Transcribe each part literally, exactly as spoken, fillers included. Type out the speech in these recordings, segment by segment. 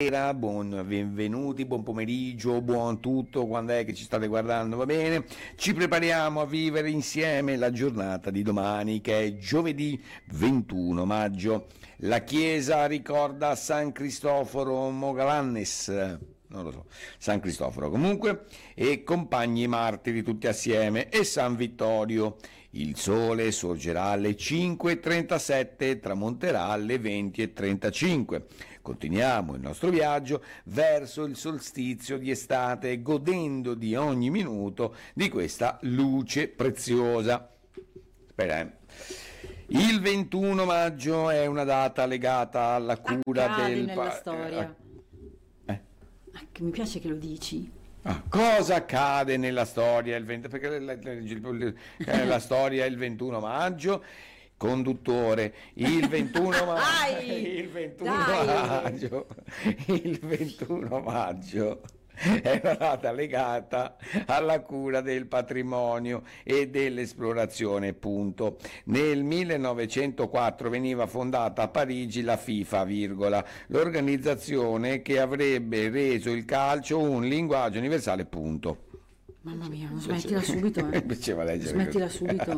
Buonasera, buon benvenuti, buon pomeriggio, buon tutto, quando è che ci state guardando, va bene? Ci prepariamo a vivere insieme la giornata di domani, che è giovedì ventuno maggio. La Chiesa ricorda San Cristoforo Mogalannes, non lo so, San Cristoforo comunque, e compagni martiri tutti assieme, e San Vittorio. Il sole sorgerà alle cinque e trentasette e tramonterà alle venti e trentacinque. Continuiamo il nostro viaggio verso il solstizio di estate, godendo di ogni minuto di questa luce preziosa. Spera, eh. Il ventuno maggio è una data legata alla cura Accade del... nella pa- storia. Eh? Ah, che mi piace che lo dici. Ah, cosa accade nella storia il venti, perché la, la, la, la storia è il ventuno maggio, conduttore, il ventuno maggio, il ventuno maggio, il ventuno maggio è una data legata alla cura del patrimonio e dell'esplorazione, punto. Nel millenovecentoquattro veniva fondata a Parigi la FIFA, virgola, l'organizzazione che avrebbe reso il calcio un linguaggio universale, punto. Mamma mia, non smettila subito. Eh. Piaceva leggere. Smettila subito.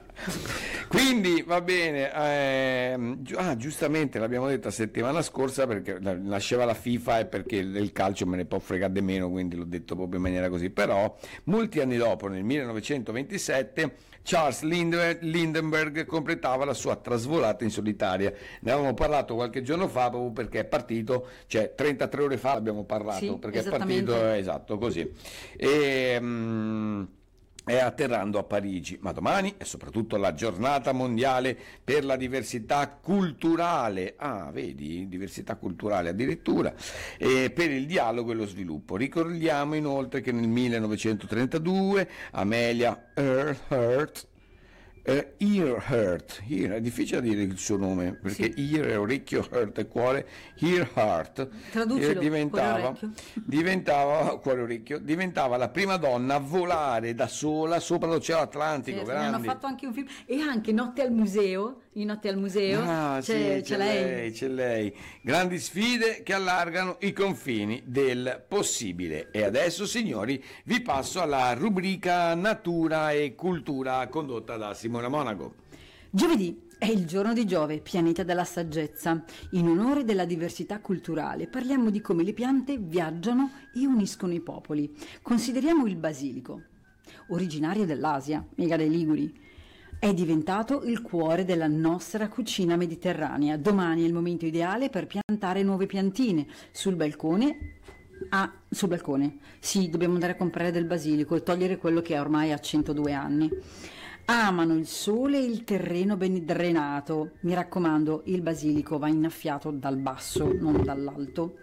Quindi va bene, ehm, gi- ah, giustamente l'abbiamo detto la settimana scorsa, perché la- nasceva la FIFA e perché il il calcio me ne può fregare di meno, quindi l'ho detto proprio in maniera così. Però molti anni dopo, nel millenovecentoventisette, Charles Lind- Lindbergh completava la sua trasvolata in solitaria. Ne avevamo parlato qualche giorno fa, proprio perché è partito, cioè trentatré ore fa abbiamo parlato, Sì, perché è esattamente. partito, eh, esatto, così. E, mm, è atterrando a Parigi, ma domani è soprattutto la giornata mondiale per la diversità culturale, ah vedi, diversità culturale addirittura, e per il dialogo e lo sviluppo. Ricordiamo inoltre che nel millenovecentotrentadue Amelia Earhart, eh, Earhart, Ear- è difficile dire il suo nome, perché Sì. Ear è orecchio, Heart è cuore, Earhart Traducilo, eh, diventava, cuore orecchio. diventava, cuore orecchio, diventava la prima donna a volare da sola sopra l'Oceano Atlantico. Certo, ne hanno grandi. fatto anche un film e anche Notte al museo, in Notte al museo Ah, c'è, sì, c'è lei. c'è lei. Grandi sfide che allargano i confini del possibile. E adesso, signori, vi passo alla rubrica Natura e Cultura condotta da Simona Monaco. Giovedì è il giorno di Giove, pianeta della saggezza. In onore della diversità culturale parliamo di come le piante viaggiano e uniscono i popoli. Consideriamo il basilico, originario dell'Asia, mica dei Liguri. È diventato il cuore della nostra cucina mediterranea. Domani è il momento ideale per piantare nuove piantine sul balcone. Ah, sul balcone. Sì, dobbiamo andare a comprare del basilico e togliere quello che ormai ha centodue anni. Amano il sole e il terreno ben drenato. Mi raccomando, il basilico va innaffiato dal basso, non dall'alto.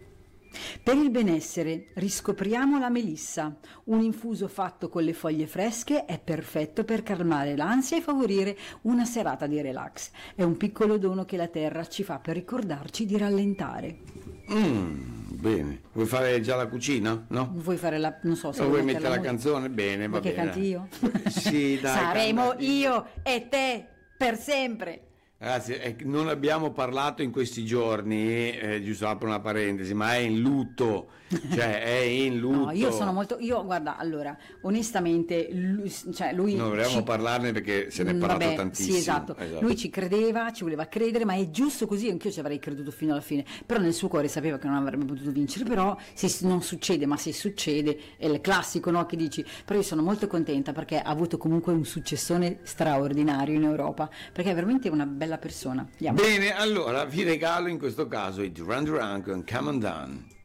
Per il benessere riscopriamo la melissa. Un infuso fatto con le foglie fresche è perfetto per calmare l'ansia e favorire una serata di relax. È un piccolo dono che la terra ci fa per ricordarci di rallentare. Mm, bene. Vuoi fare già la cucina? No? Vuoi fare la... non so se O vuoi mettere mettere la musica? canzone? Bene, va Vuoi che bene. canti io? Sì, dai. Saremo canta. io e te per sempre. Ragazzi, è che non abbiamo parlato in questi giorni, eh, giusto apro una parentesi, ma è in lutto, cioè è in lutto. No, io sono molto, io guarda, allora, onestamente, lui, cioè lui Non dovremmo ci- parlarne perché se ne è Mm, parlato vabbè, tantissimo. Sì, esatto. Esatto. Lui ci credeva, ci voleva credere, ma è giusto così, anch'io ci avrei creduto fino alla fine. Però nel suo cuore sapeva che non avrebbe potuto vincere, però se non succede, ma se succede, è il classico, no, che dici. Però io sono molto contenta perché ha avuto comunque un successone straordinario in Europa, perché è veramente una bella persona. Andiamo. Bene, allora vi regalo in questo caso i Duran Duran con Come On Down.